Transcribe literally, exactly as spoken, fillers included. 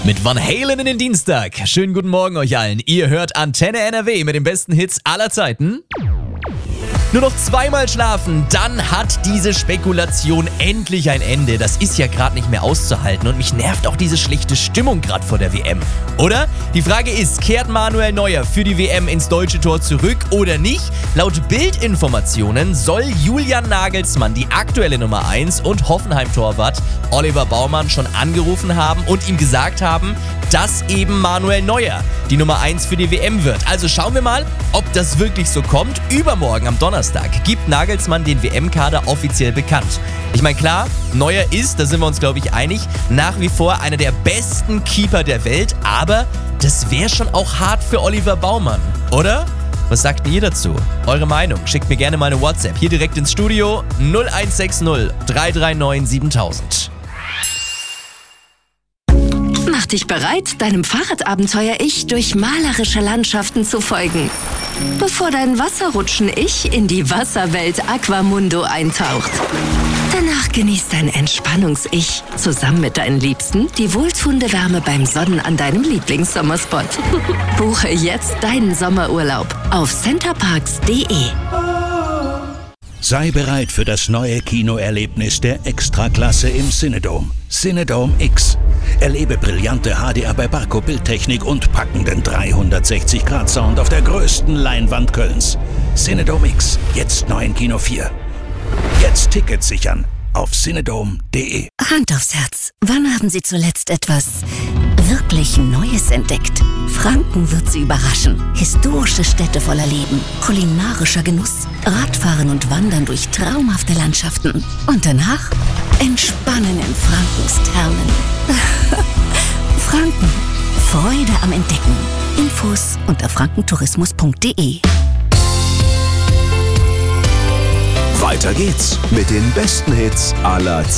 Mit Van Halen in den Dienstag. Schönen guten Morgen euch allen. Ihr hört Antenne N R W mit den besten Hits aller Zeiten. Nur noch zweimal schlafen, dann hat diese Spekulation endlich ein Ende. Das ist ja gerade nicht mehr auszuhalten und mich nervt auch diese schlechte Stimmung gerade vor der W M. Oder? Die Frage ist, kehrt Manuel Neuer für die W M ins deutsche Tor zurück oder nicht? Laut Bild-Informationen soll Julian Nagelsmann, die aktuelle Nummer eins und Hoffenheim-Torwart Oliver Baumann schon angerufen haben und ihm gesagt haben, dass eben Manuel Neuer die Nummer eins für die W M wird. Also schauen wir mal, ob das wirklich so kommt. Übermorgen am Donnerstag gibt Nagelsmann den W M-Kader offiziell bekannt. Ich meine, klar, Neuer ist, da sind wir uns glaube ich einig, nach wie vor einer der besten Keeper der Welt, aber das wäre schon auch hart für Oliver Baumann, oder? Was sagt ihr dazu? Eure Meinung? Schickt mir gerne mal eine WhatsApp hier direkt ins Studio null eins sechs null drei drei neun siebentausend. Mach dich bereit, deinem Fahrradabenteuer-Ich durch malerische Landschaften zu folgen. Bevor dein Wasserrutschen-Ich in die Wasserwelt Aquamundo eintaucht. Danach genießt dein Entspannungs-Ich zusammen mit deinen Liebsten die wohltuende Wärme beim Sonnen an deinem Lieblingssommerspot. Buche jetzt deinen Sommerurlaub auf centerparks punkt de. Sei bereit für das neue Kinoerlebnis der Extraklasse im Cinedome. Cinedome X. Erlebe brillante H D R bei Barco-Bildtechnik und packenden dreihundertsechzig Grad Sound auf der größten Leinwand Kölns. Cinedome X, jetzt neu in Kino vier. Jetzt Tickets sichern auf cinedome punkt de. Hand aufs Herz. Wann haben Sie zuletzt etwas wirklich Neues entdeckt? Franken wird Sie überraschen. Historische Städte voller Leben, kulinarischer Genuss, Radfahren und Wandern durch traumhafte Landschaften. Und danach entspannen in Frankens Thermen. Franken. Freude am Entdecken. Infos unter frankentourismus punkt de. Weiter geht's mit den besten Hits aller Zeiten.